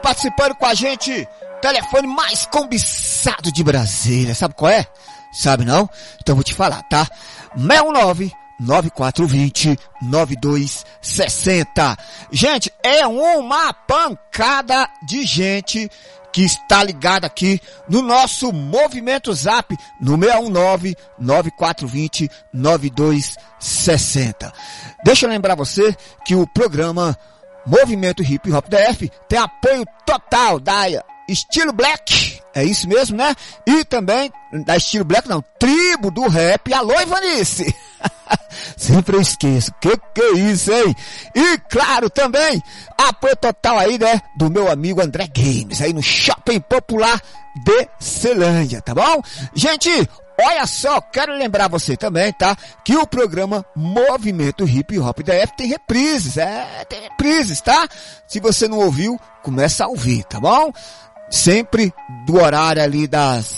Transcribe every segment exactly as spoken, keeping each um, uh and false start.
Participando com a gente, telefone mais cobiçado de Brasília, sabe qual é? Sabe não? Então vou te falar, tá? seis um nove, nove quatro dois zero, nove dois seis zero. Gente, é uma pancada de gente que está ligada aqui no nosso Movimento Zap no seis um nove, nove quatro dois zero, nove dois seis zero. Deixa eu lembrar você que o programa Movimento Hip Hop D F tem apoio total da Estilo Black, é isso mesmo, né? E também da Estilo Black, não, Tribo do Rap. Alô, Ivanice! Sempre eu esqueço, que que é isso, hein? E claro, também, apoio total aí, né, do meu amigo André Games, aí no Shopping Popular de Celândia, tá bom? Gente, olha só, quero lembrar você também, tá? Que o programa Movimento Hip Hop D F tem reprises, é, tem reprises, tá? Se você não ouviu, começa a ouvir, tá bom? Sempre do horário ali das,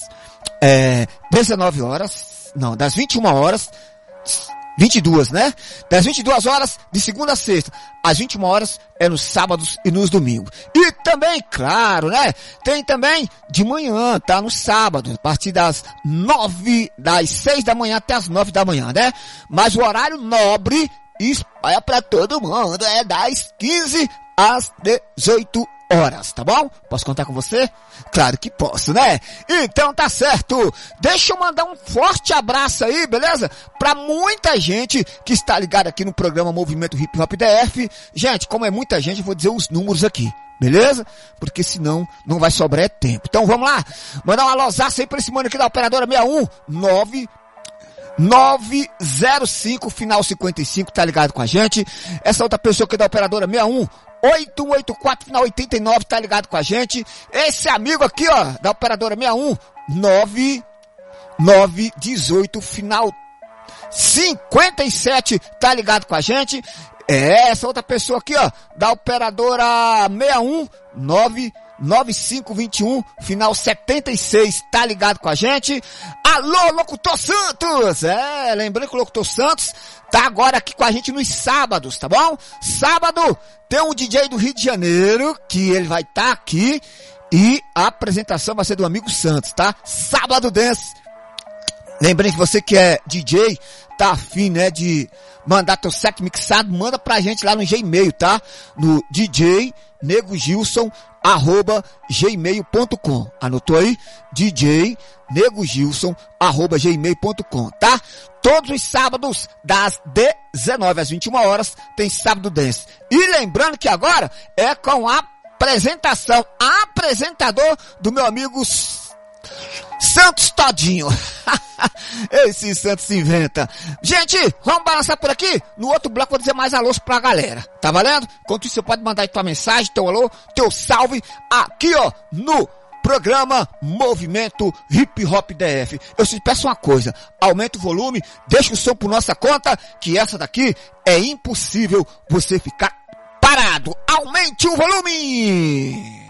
é, dezenove horas, não, das vinte e uma horas, vinte e duas, né? Das vinte e duas horas de segunda a sexta, às vinte e uma horas é nos sábados e nos domingos. E também, claro, né? Tem também de manhã, tá? No sábado, a partir das nove, das seis da manhã até as nove da manhã, né? Mas o horário nobre é pra todo mundo, é das quinze às dezoito horas, tá bom? Posso contar com você? Claro que posso, né? Então tá certo. Deixa eu mandar um forte abraço aí, beleza? Pra muita gente que está ligada aqui no programa Movimento Hip Hop D F. Gente, como é muita gente, eu vou dizer os números aqui, beleza? Porque senão não vai sobrar tempo. Então vamos lá. Mandar uma losaça aí pra esse mano aqui da operadora seis um nove nove zero cinco, final cinquenta e cinco, tá ligado com a gente? Essa outra pessoa aqui da operadora seis um oito oito quatro, final oitenta e nove, tá ligado com a gente? Esse amigo aqui, ó, da operadora seis um nove nove um oito, final cinquenta e sete, tá ligado com a gente? É, essa outra pessoa aqui, ó, da operadora seis um nove nove cinco dois um, final setenta e seis, tá ligado com a gente? Alô, Locutor Santos! É, lembrando que o Locutor Santos tá agora aqui com a gente nos sábados, tá bom? Sábado tem um D J do Rio de Janeiro, que ele vai estar tá aqui, e a apresentação vai ser do amigo Santos, tá? Sábado Dance. Lembrando que você que é D J, tá afim, né, de mandar teu set mixado, manda pra gente lá no Gmail, tá? No D J Nego Gilson arroba gmail ponto com. Anotou aí? D J Nego Gilson arroba gmail ponto com, tá? Todos os sábados das dezenove às vinte e uma horas tem Sábado Dance. E lembrando que agora é com a apresentação, apresentador do meu amigo Santos Todinho. Esse Santos se inventa. Gente, vamos balançar por aqui. No outro bloco vou dizer mais alôs pra galera. Tá valendo? Enquanto isso você pode mandar aí tua mensagem, teu alô, teu salve aqui, ó, no programa Movimento Hip Hop D F. Eu te peço uma coisa, aumenta o volume, deixa o som por nossa conta, que essa daqui é impossível você ficar parado. Aumente o volume!